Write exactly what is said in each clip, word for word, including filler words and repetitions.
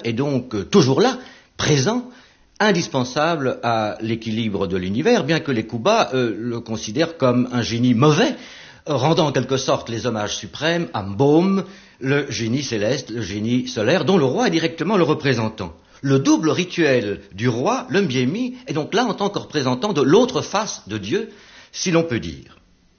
est donc euh, toujours là, présent, indispensable à l'équilibre de l'univers, bien que les Kuba euh, le considèrent comme un génie mauvais, rendant en quelque sorte les hommages suprêmes à Mbom, le génie céleste, le génie solaire, dont le roi est directement le représentant. Le double rituel du roi, le Mbiemi, est donc là en tant que représentant de l'autre face de Dieu, si l'on peut dire.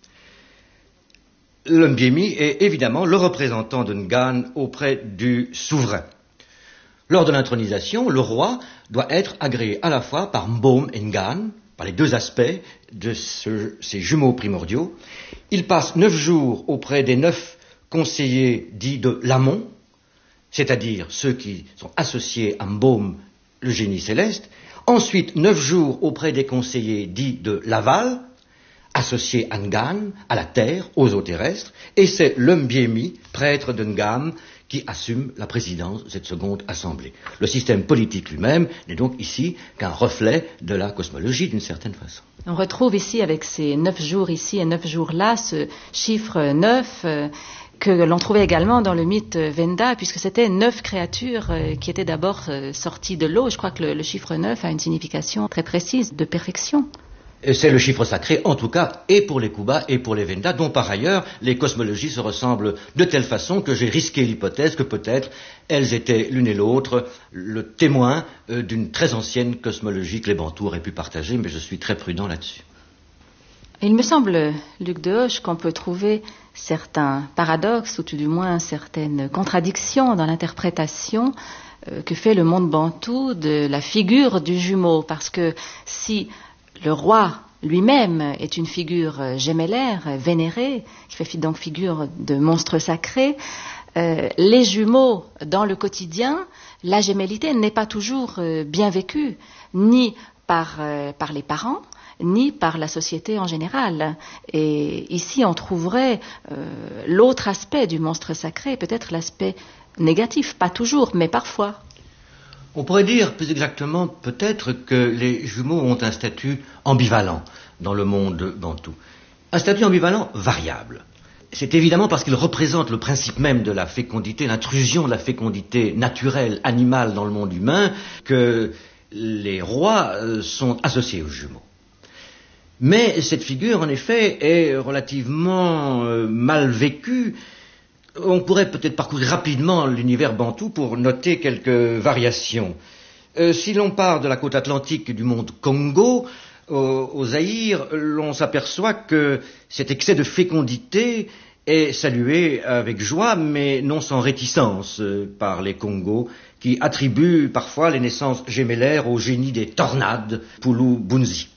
Le Mbiemi est évidemment le représentant de Ngan auprès du souverain. Lors de l'intronisation, le roi doit être agréé à la fois par Mbom et Ngan, par les deux aspects de ce, ces jumeaux primordiaux. Il passe neuf jours auprès des neuf conseillers dits de l'amont, c'est-à-dire ceux qui sont associés à Mbom, le génie céleste. Ensuite, neuf jours auprès des conseillers dits de l'aval, associés à Ngan, à la terre, aux eaux terrestres. Et c'est le Mbiemi, prêtre de Ngam, qui assume la présidence de cette seconde assemblée. Le système politique lui-même n'est donc ici qu'un reflet de la cosmologie d'une certaine façon. On retrouve ici, avec ces neuf jours ici et neuf jours là, ce chiffre neuf euh, que l'on trouvait également dans le mythe Venda, puisque c'était neuf créatures euh, qui étaient d'abord euh, sorties de l'eau. Je crois que le, le chiffre neuf a une signification très précise de perfection. C'est le chiffre sacré, en tout cas, et pour les Kuba et pour les Venda, dont par ailleurs les cosmologies se ressemblent de telle façon que j'ai risqué l'hypothèse que peut-être elles étaient l'une et l'autre le témoin euh, d'une très ancienne cosmologie que les Bantous auraient pu partager, mais je suis très prudent là-dessus. Il me semble, Luc Dehoche, qu'on peut trouver certains paradoxes, ou tout du moins certaines contradictions dans l'interprétation euh, que fait le monde bantou de la figure du jumeau, parce que si le roi lui-même est une figure gémellaire, vénérée, qui fait donc figure de monstre sacré, euh, les jumeaux, dans le quotidien, la gémellité n'est pas toujours euh, bien vécue, ni par, euh, par les parents, ni par la société en général. Et ici, on trouverait euh, l'autre aspect du monstre sacré, peut-être l'aspect négatif, pas toujours, mais parfois. On pourrait dire plus exactement peut-être que les jumeaux ont un statut ambivalent dans le monde bantou. Un statut ambivalent variable. C'est évidemment parce qu'ils représentent le principe même de la fécondité, l'intrusion de la fécondité naturelle, animale dans le monde humain, que les rois sont associés aux jumeaux. Mais cette figure, en effet, est relativement euh, mal vécue. On pourrait peut-être parcourir rapidement l'univers bantou pour noter quelques variations. Euh, si l'on part de la côte atlantique du monde Congo, au, au Zaïre, l'on s'aperçoit que cet excès de fécondité est salué avec joie, mais non sans réticence euh, par les Congos, qui attribuent parfois les naissances gémellaires au génie des tornades, Pulu Bunzi.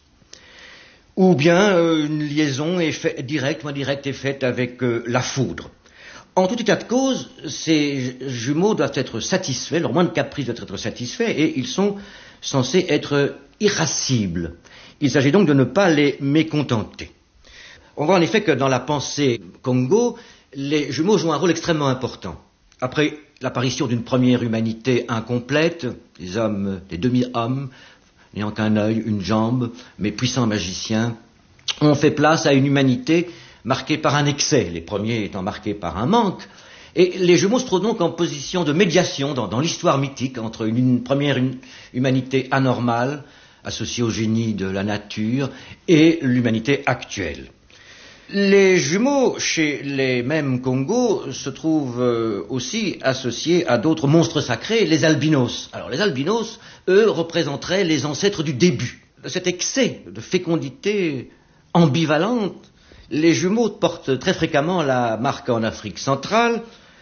Ou bien euh, une liaison est fait, directe ou indirecte est faite avec euh, la foudre. En tout état de cause, ces jumeaux doivent être satisfaits, leur moindre caprice doit être satisfait, et ils sont censés être irascibles. Il s'agit donc de ne pas les mécontenter. On voit en effet que dans la pensée Congo, les jumeaux jouent un rôle extrêmement important. Après l'apparition d'une première humanité incomplète, des hommes, des demi-hommes, n'ayant qu'un œil, une jambe, mais puissants magiciens, on fait place à une humanité marqués par un excès, les premiers étant marqués par un manque. Et les jumeaux se trouvent donc en position de médiation dans, dans l'histoire mythique entre une, une première une, humanité anormale, associée au génie de la nature, et l'humanité actuelle. Les jumeaux, chez les mêmes Congos, se trouvent euh, aussi associés à d'autres monstres sacrés, les albinos. Alors les albinos, eux, représenteraient les ancêtres du début. Cet excès de fécondité ambivalente, les jumeaux portent très fréquemment la marque en Afrique centrale.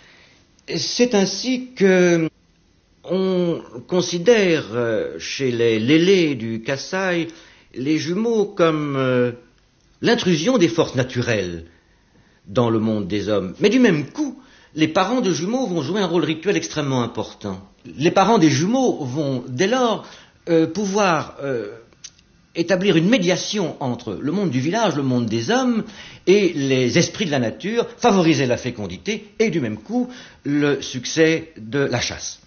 C'est ainsi que on considère chez les Lélés du Kasaï les jumeaux comme euh, l'intrusion des forces naturelles dans le monde des hommes. Mais du même coup, les parents de jumeaux vont jouer un rôle rituel extrêmement important. Les parents des jumeaux vont dès lors euh, pouvoir euh, établir une médiation entre le monde du village, le monde des hommes et les esprits de la nature, favoriser la fécondité et du même coup le succès de la chasse.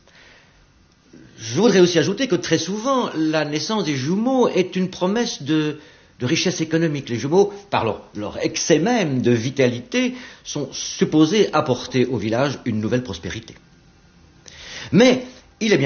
Je voudrais aussi ajouter que très souvent la naissance des jumeaux est une promesse de, de richesse économique. Les jumeaux, par leur, leur excès même de vitalité, sont supposés apporter au village une nouvelle prospérité. Mais il est bien